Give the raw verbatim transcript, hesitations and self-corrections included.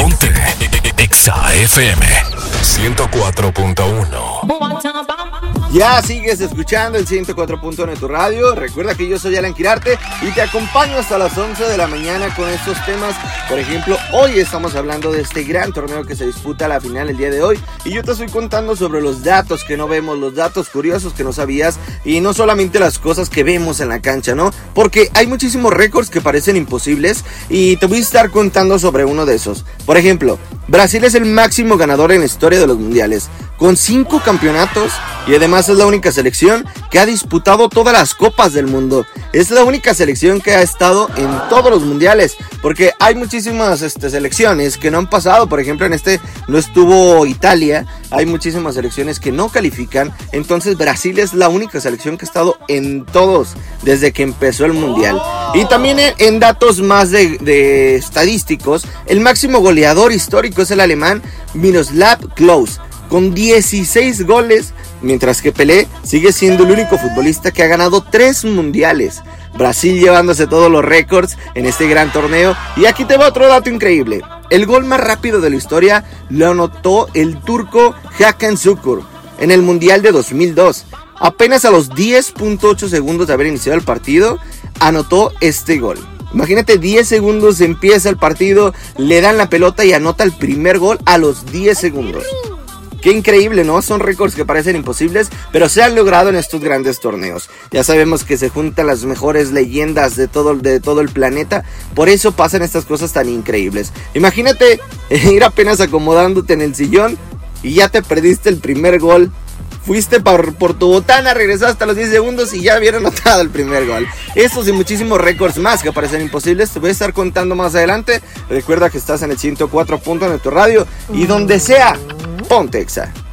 Ponte Exa F M ciento cuatro punto uno. Ya sigues escuchando el ciento cuatro punto uno de tu radio. Recuerda que yo soy Alan Quirarte y te acompaño hasta las once de la mañana con estos temas. Por ejemplo, hoy estamos hablando de este gran torneo que se disputa a la final el día de hoy, y yo te estoy contando sobre los datos que no vemos, los datos curiosos que no sabías, y no solamente las cosas que vemos en la cancha, ¿no? Porque hay muchísimos récords que parecen imposibles y te voy a estar contando sobre uno de esos. Por ejemplo, Brasil es el máximo ganador en la historia de los mundiales, con cinco campeonatos, y además es la única selección que ha disputado todas las copas del mundo. Es la única selección que ha estado en todos los mundiales, porque hay muchísimas este, selecciones que no han pasado. Por ejemplo, en este no estuvo Italia, hay muchísimas selecciones que no califican. Entonces Brasil es la única selección que ha estado en todos desde que empezó el mundial. Y también en, en datos más de, de estadísticos, el máximo goleador histórico es el alemán Miroslav Klose, con dieciséis goles, mientras que Pelé sigue siendo el único futbolista que ha ganado tres mundiales. Brasil llevándose todos los récords en este gran torneo. Y aquí te va otro dato increíble. El gol más rápido de la historia lo anotó el turco Hakan Şükür en el Mundial de dos mil dos. Apenas a los diez punto ocho segundos de haber iniciado el partido, anotó este gol. Imagínate, diez segundos empieza el partido, le dan la pelota y anota el primer gol a los diez segundos. Qué increíble, ¿no? Son récords que parecen imposibles, pero se han logrado en estos grandes torneos. Ya sabemos que se juntan las mejores leyendas de todo, de todo el planeta. Por eso pasan estas cosas tan increíbles. Imagínate ir apenas acomodándote en el sillón y ya te perdiste el primer gol. Fuiste por, por tu botana, regresaste a los diez segundos y ya habían anotado el primer gol. Estos y muchísimos récords más que parecen imposibles te voy a estar contando más adelante. Recuerda que estás en el ciento cuatro punto uno de tu radio y donde sea, ponte Exa.